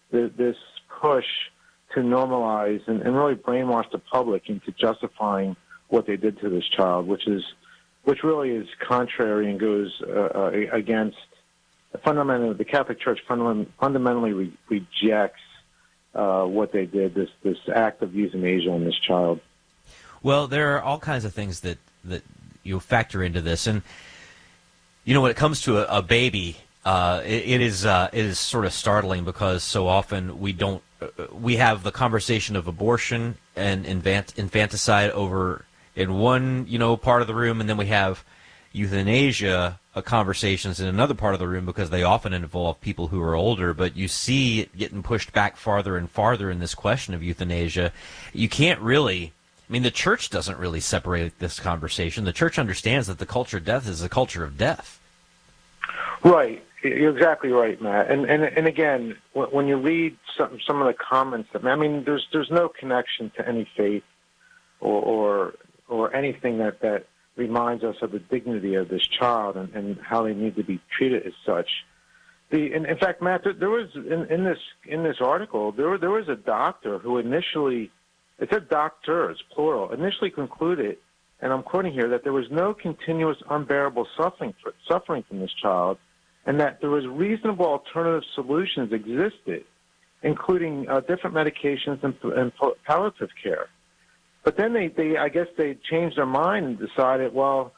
this push to normalize and really brainwash the public into justifying what they did to this child, which really is contrary and goes against the Catholic Church fundamentally rejects what they did, this act of euthanasia on this child. Well, there are all kinds of things that you factor into this, and when it comes to a baby, it is sort of startling because so often we have the conversation of abortion and infanticide over in one part of the room, and then we have euthanasia conversations in another part of the room because they often involve people who are older. But you see it getting pushed back farther and farther in this question of euthanasia. You can't really. The church doesn't really separate this conversation. The church understands that the culture of death is a culture of death. Right. You're exactly right, Matt. And again, when you read some of the comments, there's no connection to any faith or anything that reminds us of the dignity of this child and how they need to be treated as such. In fact, Matt, there was in this article there was a doctor who initially, it said doctors plural, initially concluded, and I'm quoting here, that there was no continuous unbearable suffering from this child, and that there was reasonable alternative solutions existed, including different medications and palliative care. But then I guess they changed their mind and decided, well,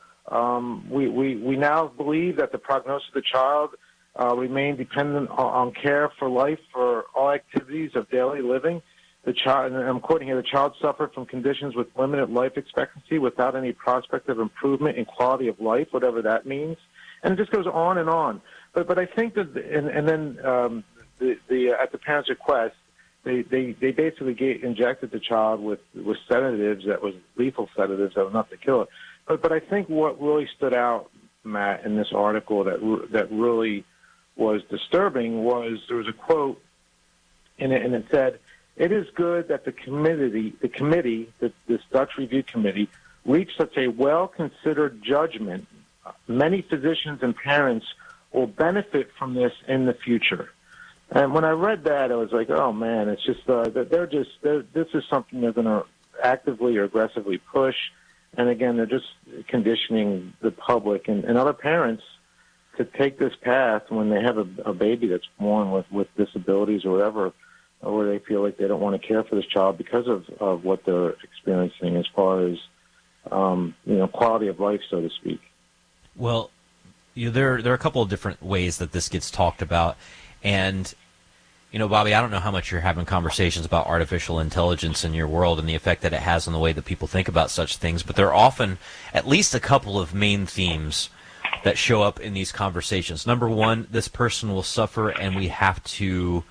we now believe that the prognosis of the child remained dependent on care for life for all activities of daily living. The child, and I'm quoting here, the child suffered from conditions with limited life expectancy without any prospect of improvement in quality of life, whatever that means. And it just goes on and on. But I think that, and then at the parents' request, they basically injected the child with sedatives that was lethal sedatives that were enough to kill it. But I think what really stood out, Matt, in this article that really was disturbing was there was a quote in it, and it said, "It is good that the committee, this Dutch Review Committee, reached such a well-considered judgment. Many physicians and parents will benefit from this in the future." And when I read that, I was like, "Oh man, it's just this is something they're going to actively or aggressively push." And again, they're just conditioning the public and other parents to take this path when they have a baby that's born with disabilities or whatever, or they feel like they don't want to care for this child because of what they're experiencing as far as quality of life, so to speak. Well, there are a couple of different ways that this gets talked about, and Bobby, I don't know how much you're having conversations about artificial intelligence in your world and the effect that it has on the way that people think about such things, but there are often at least a couple of main themes that show up in these conversations. Number one, this person will suffer, and we have to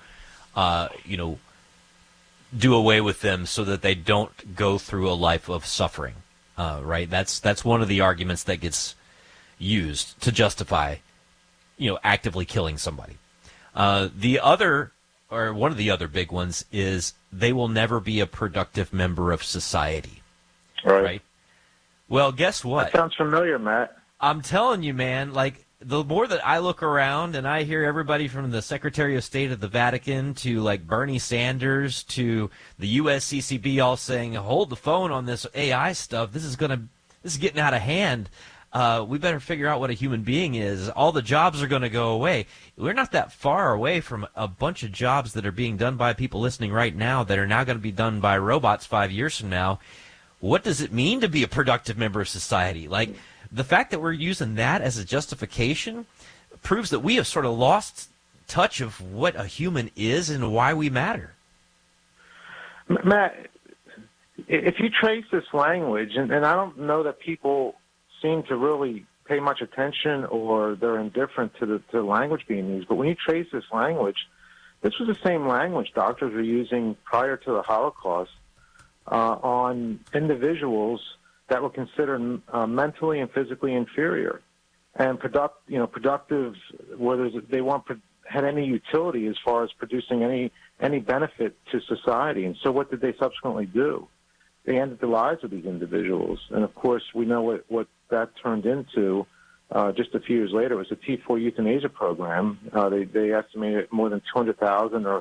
do away with them so that they don't go through a life of suffering, right? That's one of the arguments that gets used to justify, actively killing somebody. The other, or one of the other big ones, is they will never be a productive member of society. Right? Well, guess what? That sounds familiar, Matt. I'm telling you, man, like, the more that I look around and I hear everybody from the Secretary of State of the Vatican to like Bernie Sanders to the USCCB all saying, hold the phone on this AI stuff. This is getting out of hand. We better figure out what a human being is. All the jobs are going to go away. We're not that far away from a bunch of jobs that are being done by people listening right now that are now going to be done by robots 5 years from now. What does it mean to be a productive member of society? Like, the fact that we're using that as a justification proves that we have sort of lost touch of what a human is and why we matter. Matt, if you trace this language, and I don't know that people seem to really pay much attention or they're indifferent to the language being used, but when you trace this language, this was the same language doctors were using prior to the Holocaust on individuals that were considered mentally and physically inferior and productive, whether they had any utility as far as producing any benefit to society. And so what did they subsequently do? They ended the lives of these individuals. And, of course, we know what that turned into just a few years later. It was the T4 euthanasia program. They estimated more than 200,000 or